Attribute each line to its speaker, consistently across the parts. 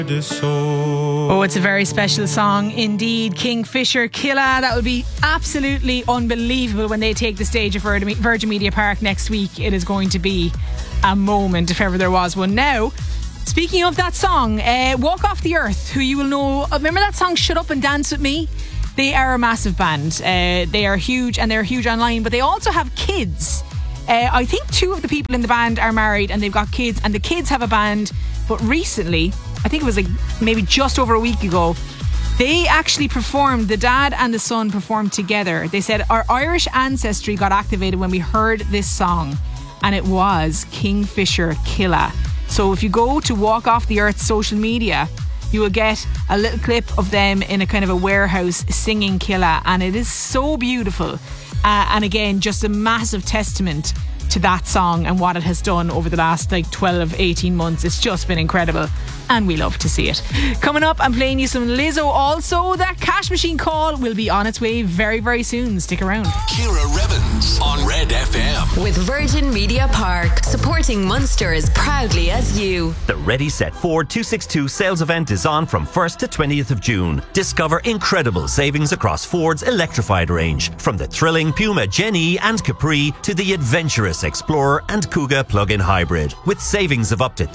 Speaker 1: Oh, it's a very special song indeed. Kingfisher Killa. That will be absolutely unbelievable when they take the stage at Virgin Media Park next week. It is going to be a moment if ever there was one. Now, speaking of that song, Walk Off the Earth, who you will know, remember that song Shut Up and Dance With Me? They are a massive band. They are huge, and they're huge online, but they also have kids. I think 2 of the people in the band are married and they've got kids, and the kids have a band. But recently, I think it was like maybe just over a week ago, they actually performed, the dad and the son performed together. They said, our Irish ancestry got activated when we heard this song, and it was Kingfisher Killa. So if you go to Walk Off the Earth's social media, you will get a little clip of them in a kind of a warehouse singing Killa, and it is so beautiful. And again, just a massive testament to that song and what it has done over the last 12, 18 months. It's just been incredible, and we love to see it. Coming up, I'm playing you some Lizzo also. That Cash Machine call will be on its way very, very soon. Stick around.
Speaker 2: Ciara Revens on Red FM.
Speaker 3: With Virgin Media Park, supporting Munster as proudly as you.
Speaker 4: The Ready Set Ford 262 sales event is on from 1st to 20th of June. Discover incredible savings across Ford's electrified range, from the thrilling Puma Gen E and Capri to the adventurous Explorer and Kuga plug-in hybrid. With savings of up to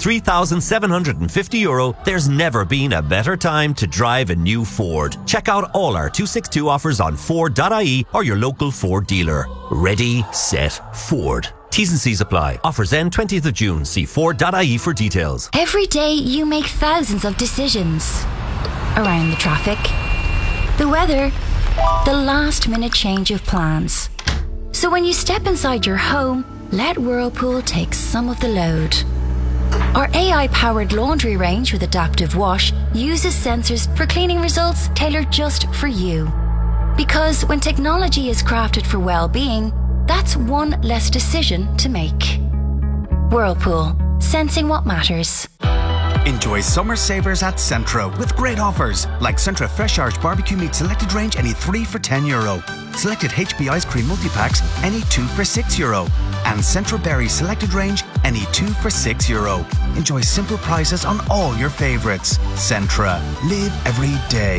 Speaker 4: €3,750, there's never been a better time to drive a new Ford. Check out all our 262 offers on Ford.ie or your local Ford dealer. Ready, set, Ford. T's and C's apply. Offers end 20th of June. See Ford.ie for details.
Speaker 5: Every day you make thousands of decisions. Around the traffic, the weather, the last minute change of plans. So when you step inside your home, let Whirlpool take some of the load. Our AI-powered laundry range with Adaptive Wash uses sensors for cleaning results tailored just for you. Because when technology is crafted for well-being, that's one less decision to make. Whirlpool, sensing what matters.
Speaker 6: Enjoy summer savers at Centra with great offers like Centra Fresh Irish Barbecue Meat Selected Range, any 3 for €10. Selected HB Ice Cream Multi-Packs, any 2 for €6. And Centra Berry Selected Range, any 2 for €6. Enjoy simple prices on all your favourites. Centra. Live every day.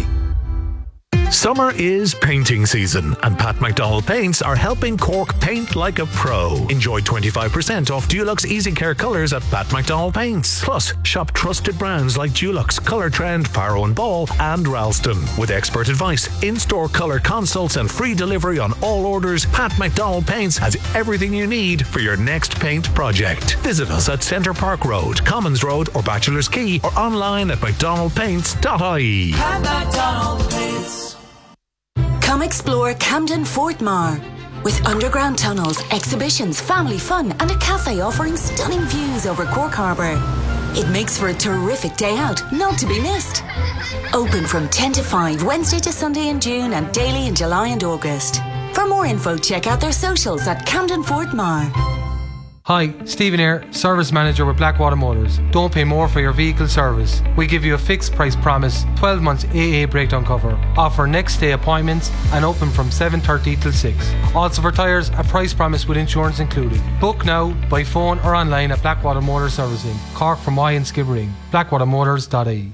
Speaker 7: Summer is painting season, and Pat McDonald Paints are helping Cork paint like a pro. Enjoy 25% off Dulux Easy Care colours at Pat McDonald Paints. Plus, shop trusted brands like Dulux, Colour Trend, Faro and Ball, and Ralston. With expert advice, in-store colour consults, and free delivery on all orders, Pat McDonald Paints has everything you need for your next paint project. Visit us at Centre Park Road, Commons Road, or Bachelor's Quay, or online at mcdonaldpaints.ie.
Speaker 8: Pat McDonald Paints.
Speaker 3: Come explore Camden Fortmar. With underground tunnels, exhibitions, family fun, and a cafe offering stunning views over Cork Harbour. It makes for a terrific day out, not to be missed. Open from 10 to 5, Wednesday to Sunday in June and daily in July and August. For more info, check out their socials at Camden Fortmar.
Speaker 9: Hi, Stephen here, Service Manager with Blackwater Motors. Don't pay more for your vehicle service. We give you a fixed price promise, 12 months AA breakdown cover. Offer next day appointments and open from 7:30 till 6. Also for tyres, a price promise with insurance included. Book now by phone or online at Blackwater Motors Servicing, Cork, Fermoy and Skibbereen. BlackwaterMotors.ie.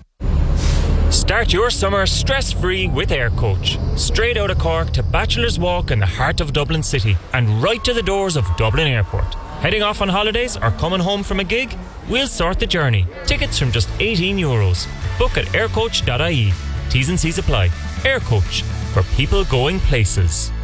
Speaker 10: Start your summer stress-free with Air Coach. Straight out of Cork to Bachelor's Walk in the heart of Dublin City and right to the doors of Dublin Airport. Heading off on holidays or coming home from a gig? We'll sort the journey. Tickets from just €18. Book at aircoach.ie. T's and C's apply. Air Coach, for people going places.